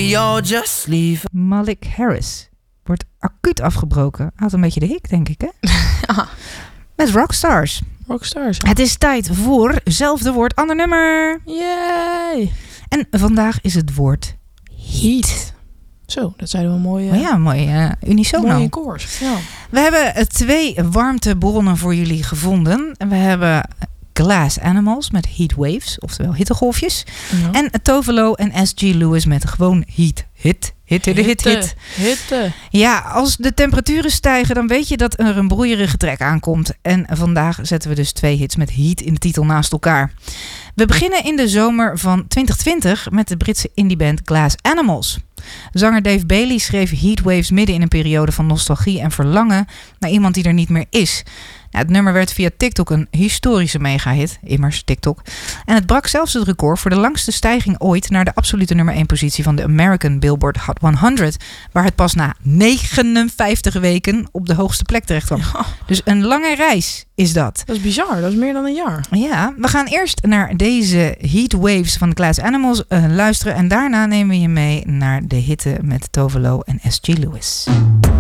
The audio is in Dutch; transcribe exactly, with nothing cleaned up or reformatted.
me or just leave. Malik Harris wordt acuut afgebroken. Hij had een beetje de hik, denk ik, hè? Ja. Met Rockstars. Rockstars. Ja. Het is tijd voor zelfde woord, ander nummer. Yay! En vandaag is het woord Heat. Zo, dat zeiden we mooi. Uh, oh ja, mooi uh, unisono. Mooie koers. Ja. We hebben twee warmtebronnen voor jullie gevonden. En we hebben Glass Animals met Heat Waves, oftewel hittegolfjes. Ja. En Tovelo en S G Lewis met gewoon heat. Hit, hit, hit, hit, hit. Hitte. Ja, als de temperaturen stijgen, dan weet je dat er een broeierige trek aankomt. En vandaag zetten we dus twee hits met heat in de titel naast elkaar. We beginnen in de zomer van twintig twintig met de Britse indieband Glass Animals. Zanger Dave Bailey schreef Heat Waves midden in een periode van nostalgie en verlangen naar iemand die er niet meer is. Nou, het nummer werd via TikTok een historische megahit, immers TikTok. En het brak zelfs het record voor de langste stijging ooit naar de absolute nummer één positie van de American Billboard Hot honderd, waar het pas na negenenvijftig weken op de hoogste plek terecht kwam. Ja. Dus een lange reis is dat. Dat is bizar, dat is meer dan een jaar. Ja, we gaan eerst naar deze Heat Waves van de Glass Animals uh, luisteren en daarna nemen we je mee naar de hitte met Tovelo en S G Lewis.